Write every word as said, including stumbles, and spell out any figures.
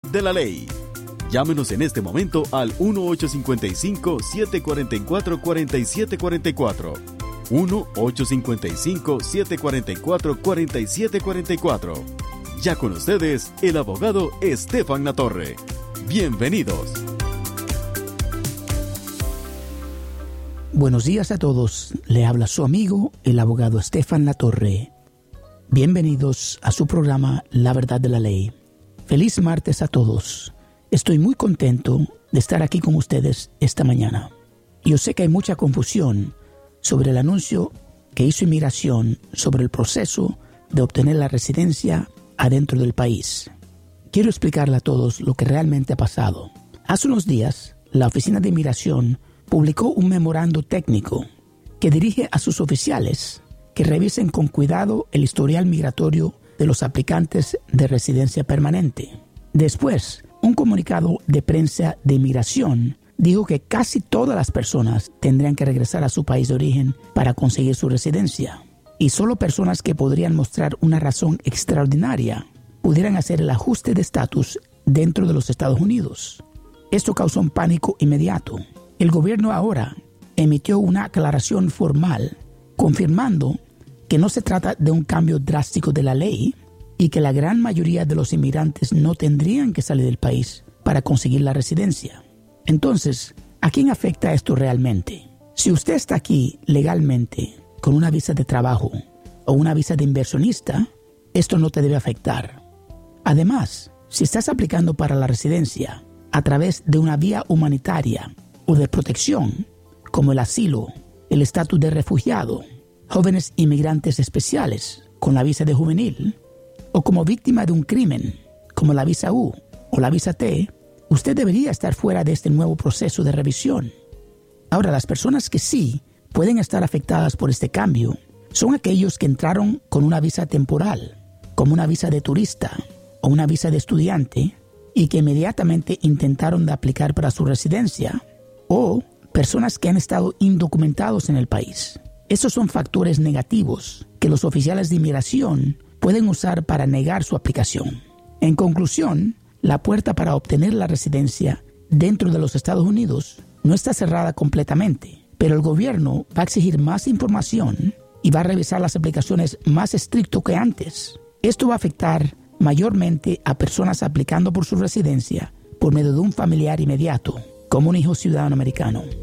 de la ley. Llámenos en este momento al uno ocho cinco cinco, siete cuatro cuatro, cuatro siete cuatro cuatro. uno ocho cinco cinco, siete cuatro cuatro, cuatro siete cuatro cuatro. Ya con ustedes, el abogado Estefan Latorre. Bienvenidos. Buenos días a todos. Le habla su amigo, el abogado Estefan Latorre. Bienvenidos a su programa La Verdad de la Ley. Feliz martes a todos. Estoy muy contento de estar aquí con ustedes esta mañana. Yo sé que hay mucha confusión sobre el anuncio que hizo Inmigración sobre el proceso de obtener la residencia adentro del país. Quiero explicarle a todos lo que realmente ha pasado. Hace unos días, la Oficina de Inmigración publicó un memorando técnico que dirige a sus oficiales que revisen con cuidado el historial migratorio de los aplicantes de residencia permanente. Después, un comunicado de prensa de Inmigración dijo que casi todas las personas tendrían que regresar a su país de origen para conseguir su residencia, y solo personas que podrían mostrar una razón extraordinaria pudieran hacer el ajuste de estatus dentro de los Estados Unidos. Esto causó un pánico inmediato. El gobierno ahora emitió una aclaración formal confirmando que no se trata de un cambio drástico de la ley y que la gran mayoría de los inmigrantes no tendrían que salir del país para conseguir la residencia. Entonces, ¿a quién afecta esto realmente? Si usted está aquí legalmente con una visa de trabajo o una visa de inversionista, esto no te debe afectar. Además, si estás aplicando para la residencia a través de una vía humanitaria o de protección, como el asilo, el estatus de refugiado, jóvenes inmigrantes especiales con la visa de juvenil, o como víctima de un crimen, como la visa U o la visa T, usted debería estar fuera de este nuevo proceso de revisión. Ahora, las personas que sí pueden estar afectadas por este cambio son aquellos que entraron con una visa temporal, como una visa de turista o una visa de estudiante, y que inmediatamente intentaron de aplicar para su residencia, o personas que han estado indocumentados en el país. Estos son factores negativos que los oficiales de inmigración pueden usar para negar su aplicación. En conclusión, la puerta para obtener la residencia dentro de los Estados Unidos no está cerrada completamente, pero el gobierno va a exigir más información y va a revisar las aplicaciones más estricto que antes. Esto va a afectar mayormente a personas aplicando por su residencia por medio de un familiar inmediato, como un hijo ciudadano americano.